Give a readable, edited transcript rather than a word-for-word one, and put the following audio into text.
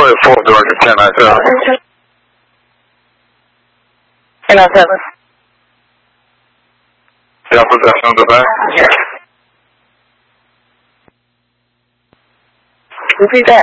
Play 4 director 1097. 1097. Yeah, possession of the back. Repeat that.